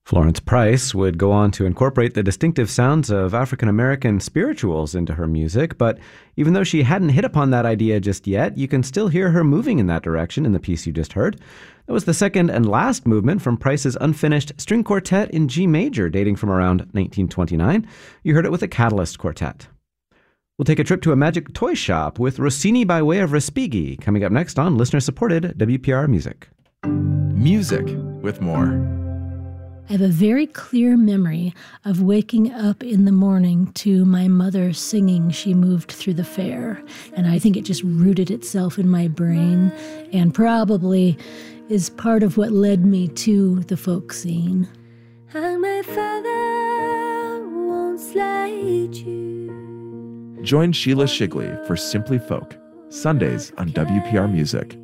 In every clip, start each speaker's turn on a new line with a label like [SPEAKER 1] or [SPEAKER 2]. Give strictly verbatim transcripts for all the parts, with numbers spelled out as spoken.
[SPEAKER 1] Florence Price would go on to incorporate the distinctive sounds of African-American spirituals into her music, but even though she hadn't hit upon that idea just yet, you can still hear her moving in that direction in the piece you just heard. That was the second and last movement from Price's unfinished string quartet in G major, dating from around nineteen twenty-nine. You heard it with a Catalyst Quartet. We'll take a trip to a magic toy shop with Rossini by way of Respighi, coming up next on listener-supported W P R Music.
[SPEAKER 2] Music with more.
[SPEAKER 3] I have a very clear memory of waking up in the morning to my mother singing She Moved Through the Fair, and I think it just rooted itself in my brain and probably is part of what led me to the folk scene.
[SPEAKER 4] And my father won't slide you.
[SPEAKER 2] Join Sheila Shigley for Simply Folk, Sundays on W P R Music.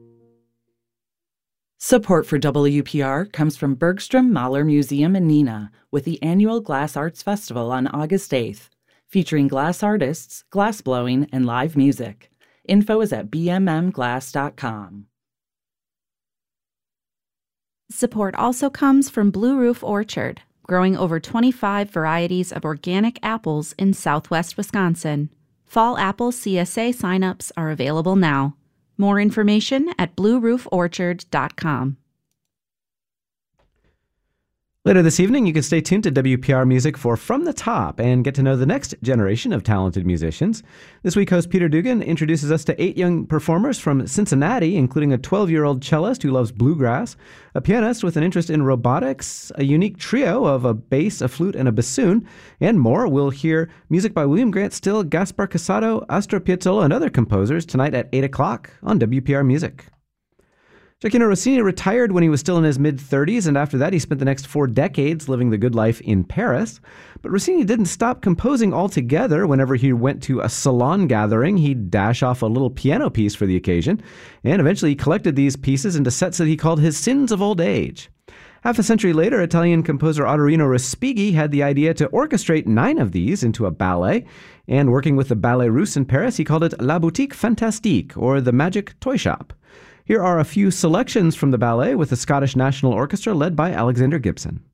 [SPEAKER 5] Support for W P R comes from Bergstrom Mahler Museum in Neenah with the annual Glass Arts Festival on August eighth, featuring glass artists, glass blowing, and live music. Info is at b m m glass dot com.
[SPEAKER 6] Support also comes from Blue Roof Orchard, growing over twenty-five varieties of organic apples in southwest Wisconsin. Fall apple C S A signups are available now. More information at blue roof orchard dot com.
[SPEAKER 1] Later this evening, you can stay tuned to W P R Music for From the Top and get to know the next generation of talented musicians. This week, host Peter Dugan introduces us to eight young performers from Cincinnati, including a twelve-year-old cellist who loves bluegrass, a pianist with an interest in robotics, a unique trio of a bass, a flute, and a bassoon, and more. We'll hear music by William Grant Still, Gaspar Casado, Astor Piazzolla, and other composers tonight at eight o'clock on W P R Music. Gioacchino Rossini retired when he was still in his mid-thirties, and after that he spent the next four decades living the good life in Paris. But Rossini didn't stop composing altogether. Whenever he went to a salon gathering, he'd dash off a little piano piece for the occasion, and eventually he collected these pieces into sets that he called his Sins of Old Age. Half a century later, Italian composer Ottorino Respighi had the idea to orchestrate nine of these into a ballet, and working with the Ballet Russe in Paris, he called it La Boutique Fantastique, or the Magic Toy Shop. Here are a few selections from the ballet with the Scottish National Orchestra led by Alexander Gibson.